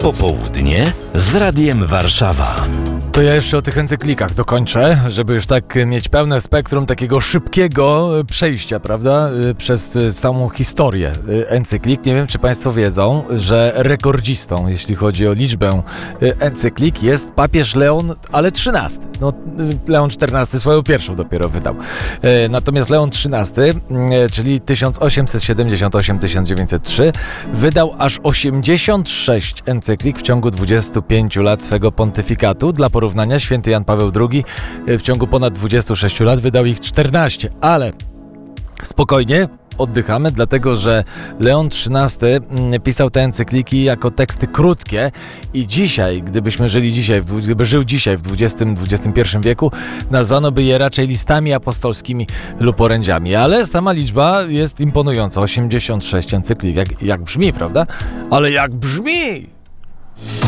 Popołudnie z Radiem Warszawa. To ja jeszcze o tych encyklikach dokończę, żeby już tak mieć pełne spektrum takiego szybkiego przejścia, prawda, przez całą historię encyklik. Nie wiem, czy Państwo wiedzą, że rekordzistą, jeśli chodzi o liczbę encyklik, jest papież Leon, ale XIII. No, Leon XIV swoją pierwszą dopiero wydał. Natomiast Leon XIII, czyli 1878-1903, wydał aż 86 encyklik w ciągu 25 lat swego pontyfikatu. Dla porównania święty Jan Paweł II w ciągu ponad 26 lat wydał ich 14, ale spokojnie oddychamy, dlatego że Leon XIII pisał te encykliki jako teksty krótkie i dzisiaj, gdyby żył dzisiaj w XX-XXI wieku, nazwano by je raczej listami apostolskimi lub orędziami, ale sama liczba jest imponująca, 86 encyklik, jak brzmi, prawda? Ale jak brzmi!